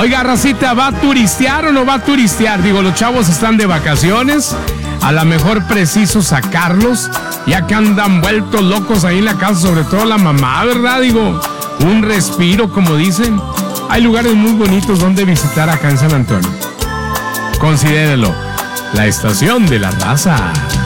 Oiga, racita, ¿va a turistear o no va a turistear? Digo, los chavos están de vacaciones. A lo mejor preciso sacarlos, ya que andan vueltos locos ahí en la casa, sobre todo la mamá, ¿verdad? Digo, un respiro, como dicen. Hay lugares muy bonitos donde visitar acá en San Antonio. Considérelo, la estación de la raza.